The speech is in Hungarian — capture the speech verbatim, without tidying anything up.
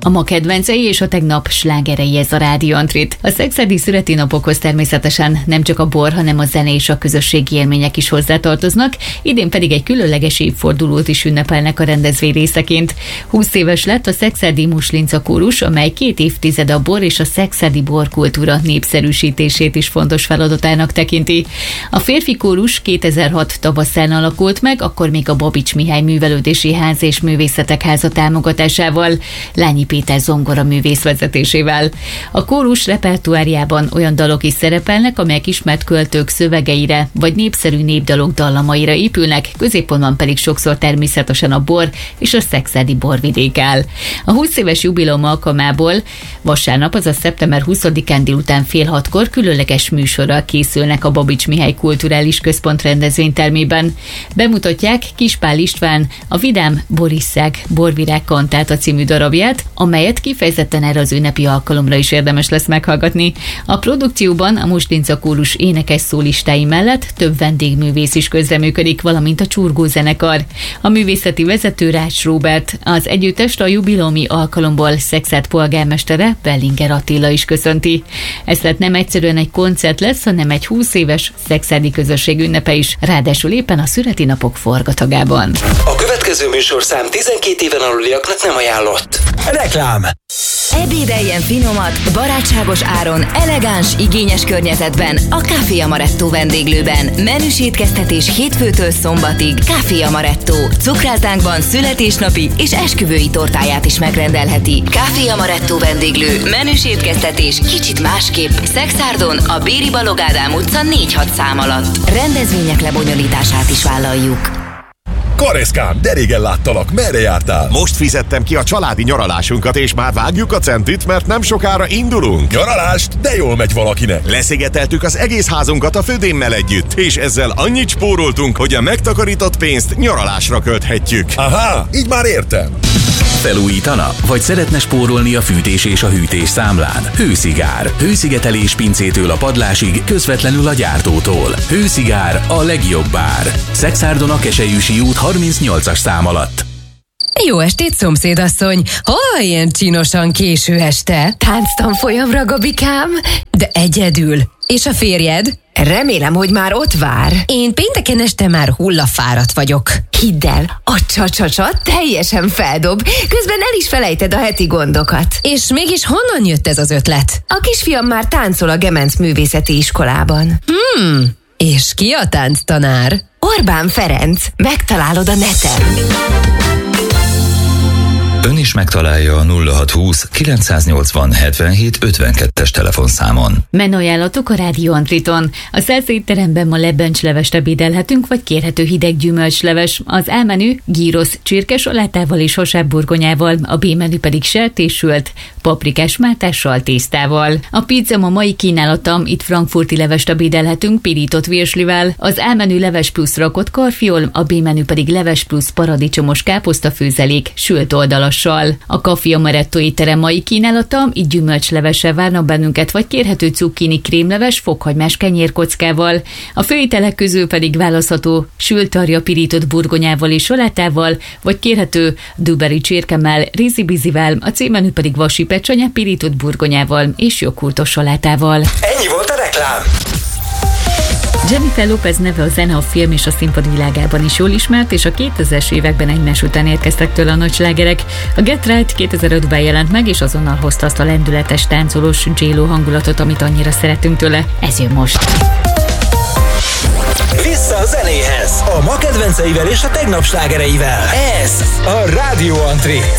A ma kedvencei és a tegnap slágerei ez a Rádió Antrit. A szekszárdi születésnapokhoz természetesen nem csak a bor, hanem a zene és a közösségi élmények is hozzátartoznak, idén pedig egy különleges évfordulót is ünnepelnek a rendezvény részeként. húsz éves lett a szekszárdi Muslinca kórus, amely két évtizede a bor és a szekszárdi borkultúra népszerűsítését is fontos feladatának tekinti. A férfi kórus kétezer-hat tavaszán alakult meg, akkor még a Babics Mihály Művelődési Ház és Művészetek Háza támogatásával, Lányi Péter zongora művész vezetésével. A kórus repertoárjában olyan dalok is szerepelnek, amelyek ismert költők szövegeire vagy népszerű népdalok dallamaira épülnek, középpontban pedig sokszor természetesen a bor és a szekszárdi borvidék áll. A húsz éves jubileum alkalmából vasárnap, azaz szeptember huszadikán délután fél hatkor különleges műsorral készülnek a Babics Mihály Kulturális Központ rendezvénytermében. Bemutatják Kispál István a vidám Borisszák Borvirág kantáta című darabját, amelyet kifejezetten erre az ünnepi alkalomra is érdemes lesz meghallgatni. A produkcióban a Muslinca kórus énekes szólistái mellett több vendégművész is közreműködik, valamint a Csurgó zenekar. A művészeti vezető Rács Róbert, az együttest a jubileumi alkalomból Szekszárd polgármestere Bellinger Attila is köszönti. Ez lett nem egyszerűen egy koncert lesz, hanem egy húsz éves szekszárdi közösség ünnepe is, ráadásul éppen a születésnapok forgatagában. A következő műsorszám tizenkét éven aluliaknak nem ajánlott. Reklám! Ebédeljen finomat, barátságos áron, elegáns, igényes környezetben a Café Amaretto vendéglőben. Menüs étkeztetés hétfőtől szombatig. Café Amaretto. Cukrászdánkban születésnapi és esküvői tortáját is megrendelheti. Café Amaretto vendéglő. Menüs étkeztetés kicsit másképp. Szekszárdon a Béri Balog Ádám utca négy hat szám alatt. Rendezvények lebonyolítását is vállaljuk. Kareszkám, de régen láttalak, merre jártál? Most fizettem ki a családi nyaralásunkat, és már vágjuk a centit, mert nem sokára indulunk. Nyaralást? De jól megy valakinek. Leszigeteltük az egész házunkat a födémmel együtt, és ezzel annyit spóroltunk, hogy a megtakarított pénzt nyaralásra költhetjük. Aha, így már értem. Felújítana? Vagy szeretne spórolni a fűtés és a hűtés számlán? Hőszigár. Hőszigetelés pincétől a padlásig, közvetlenül a gyártótól. Hőszigár, a legjobb ár. Szekszárdon a Keselyűsi út harmincnyolcas szám alatt. Jó estét, szomszédasszony! Hol ilyen csinosan késő este? Tánctanfolyamra, Gabikám? De egyedül. És a férjed? Remélem, hogy már ott vár. Én pénteken este már hullafáradt vagyok. Hidd el, a csa-csa-csa teljesen feldob, közben el is felejted a heti gondokat. És mégis honnan jött ez az ötlet? A kisfiam már táncol a Gemenc Művészeti Iskolában. Hmm, és ki a tánctanár? Orbán Ferenc, megtalálod a neten. Ön is megtalálja a nulla hat húsz kilencszáznyolcvan hetvenhét ötvenkettes telefonszámon. Menüajánlatok a Rádió Antriton. A Szelsze étteremben ma lebbencslevest ebédelhetünk, vagy kérhető hideg gyümölcsleves. Az A menü gyrosz csirkesalátával és hasábburgonyával, a B menü pedig sertésült, paprikás mátással, tésztával. A pizza ma mai kínálata, itt frankfurti levest ebédelhetünk pirított virslivel. Az A menü leves plusz rakott karfiol, a B menü pedig leves plusz paradicsomos káposztafőzelék, sült oldalas. A Café Amaretto étterem mai kínálata, itt gyümölcslevessel várnak bennünket, vagy kérhető cukkini krémleves fokhagymás kenyérkockával. A főételek közül pedig választható sült tarja pirított burgonyával és salátával, vagy kérhető duberi csirkemmel, rizibizivel, a C-menü pedig vasi pecsanye pirított burgonyával és joghurtos salátával. Ennyi volt a reklám! Jennifer Lopez neve a zene, a film és a színpad világában is jól ismert, és a kétezres években egymás után érkeztek tőle a nagy slágerek. A Get Right kétezer-ötben jelent meg, és azonnal hozta azt a lendületes, táncolós J-Lo hangulatot, amit annyira szeretünk tőle. Ez jön most. Vissza a zenéhez, a ma kedvenceivel és a tegnap slágereivel. Ez a Rádió Antrit.